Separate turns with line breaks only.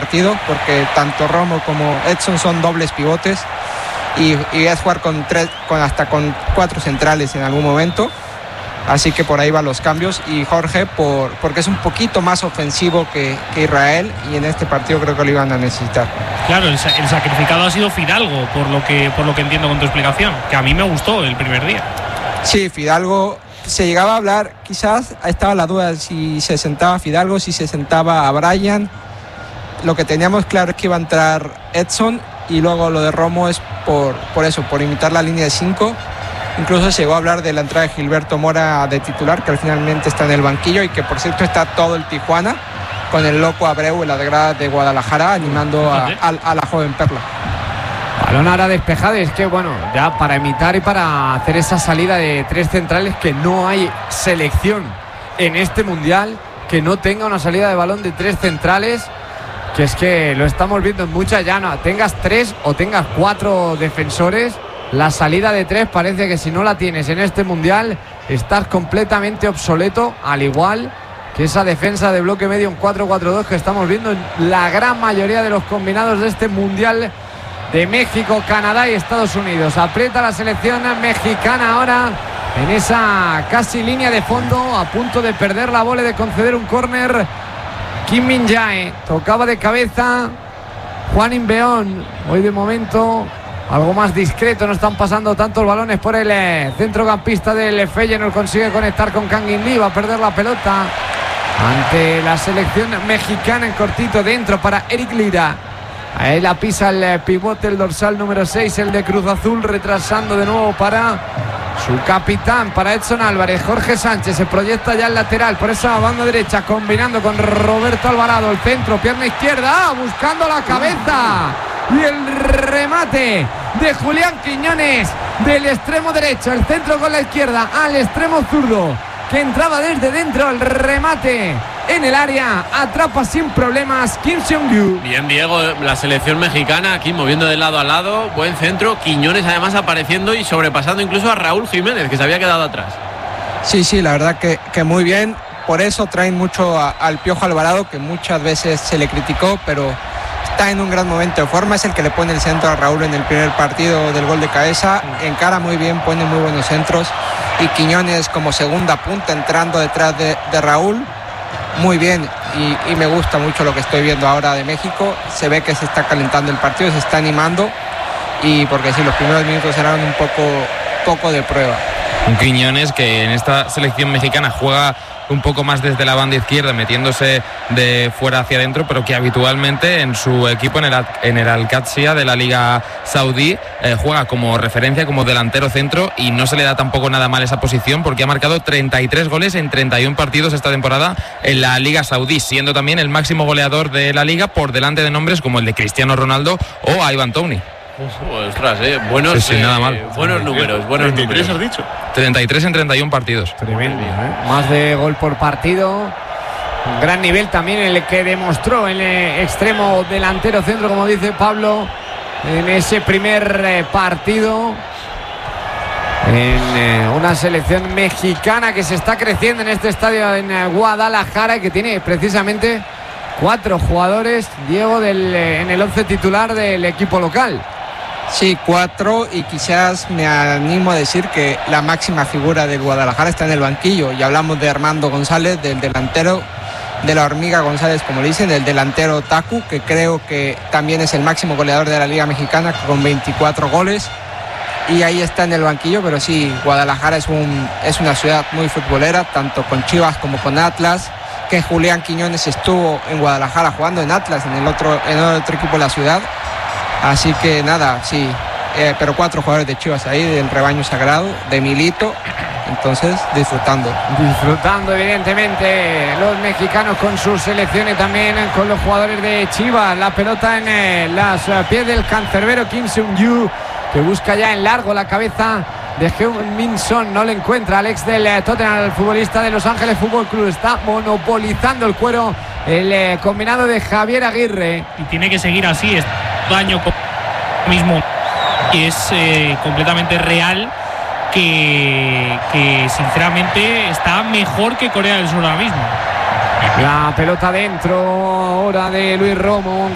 partido, porque tanto Romo como Edson son dobles pivotes y es jugar hasta con 4 centrales en algún momento. Así que por ahí van los cambios, y Jorge porque es un poquito más ofensivo que Israel, y en este partido creo que lo iban a necesitar.
Claro, el sacrificado ha sido Fidalgo, por lo que entiendo con tu explicación, que a mí me gustó el primer día.
Sí, Fidalgo, se llegaba a hablar, quizás estaba la duda si se sentaba Fidalgo, si se sentaba a Brian. Lo que teníamos claro es que iba a entrar Edson, y luego lo de Romo es por imitar la línea de 5. Incluso se llegó a hablar de la entrada de Gilberto Mora de titular, que finalmente está en el banquillo, y que por cierto está todo el Tijuana con el loco Abreu en la grada de Guadalajara animando a la joven Perla.
Balón ahora despejado, y es que bueno, ya para imitar y para hacer esa salida de 3 centrales, que no hay selección en este mundial que no tenga una salida de balón de 3 centrales, que es que lo estamos viendo en muchas, ya no tengas 3 o tengas 4 defensores. La salida de 3 parece que si no la tienes en este mundial estás completamente obsoleto, al igual que esa defensa de bloque medio en 4-4-2 que estamos viendo en la gran mayoría de los combinados de este mundial de México, Canadá y Estados Unidos. Aprieta la selección mexicana ahora en esa casi línea de fondo, a punto de perder la bola, de conceder un córner. Kim Min-jae tocaba de cabeza. Juan Inbeón, hoy de momento algo más discreto, no están pasando tantos balones por el centrocampista del Feyenoord. Consigue conectar con Kangin Lee, va a perder la pelota ante la selección mexicana en cortito, dentro para Eric Lira. Ahí la pisa el pivote, el dorsal número 6, el de Cruz Azul, retrasando de nuevo para su capitán, para Edson Álvarez. Jorge Sánchez se proyecta ya el lateral por esa banda derecha, combinando con Roberto Alvarado. El centro, pierna izquierda, buscando la cabeza, y el remate de Julián Quiñones del extremo derecho, el centro con la izquierda al extremo zurdo, que entraba desde dentro. El remate en el área, atrapa sin problemas Kim Seung-yu.
Bien, Diego, la selección mexicana aquí moviendo de lado a lado, buen centro, Quiñones además apareciendo y sobrepasando incluso a Raúl Jiménez, que se había quedado atrás.
Sí, la verdad que muy bien. Por eso traen mucho al Piojo Alvarado, que muchas veces se le criticó, pero está en un gran momento de forma. Es el que le pone el centro a Raúl en el primer partido del gol de cabeza. Encara muy bien, pone muy buenos centros. Y Quiñones como segunda punta entrando detrás de Raúl. Muy bien. Y me gusta mucho lo que estoy viendo ahora de México. Se ve que se está calentando el partido, se está animando. Y porque sí, los primeros minutos eran un poco de prueba.
Un Quiñones que en esta selección mexicana juega un poco más desde la banda izquierda, metiéndose de fuera hacia adentro, pero que habitualmente en su equipo, en el Al-Qadsiya de la Liga Saudí, juega como referencia, como delantero centro, y no se le da tampoco nada mal esa posición, porque ha marcado 33 goles en 31 partidos esta temporada en la Liga Saudí, siendo también el máximo goleador de la liga, por delante de nombres como el de Cristiano Ronaldo o a Ivan Toney.
Ostras, buenos,
sí, nada mal.
Buenos números, buenos
33
números.
has dicho.
33 en 31 partidos.
Tremendo, más de gol por partido. Un gran nivel también el que demostró el extremo delantero centro, como dice Pablo, en ese primer partido. En una selección mexicana que se está creciendo en este estadio en Guadalajara, y que tiene precisamente 4 jugadores, Diego, en el 11 titular del equipo local.
Sí, 4, y quizás me animo a decir que la máxima figura del Guadalajara está en el banquillo, y hablamos de Armando González, del delantero de la hormiga González, como le dicen, del delantero Taku, que creo que también es el máximo goleador de la Liga Mexicana con 24 goles, y ahí está en el banquillo. Pero sí, Guadalajara es una ciudad muy futbolera, tanto con Chivas como con Atlas, que Julián Quiñones estuvo en Guadalajara jugando en Atlas, en el otro equipo de la ciudad. Así que nada, sí, pero 4 jugadores de Chivas ahí, del rebaño sagrado, de Milito. Entonces, disfrutando evidentemente los mexicanos con sus selecciones, también con los jugadores de Chivas. La pelota en los pies del cancerbero Kim Seung-yu, que busca ya en largo la cabeza de Heung-min Son. No le encuentra al ex del Tottenham, el futbolista de Los Ángeles Fútbol Club. Está monopolizando el cuero el combinado de Javier Aguirre,
y tiene que seguir así este año mismo, y es completamente real que sinceramente está mejor que Corea del Sur ahora mismo.
La pelota dentro ahora de Luis Romo.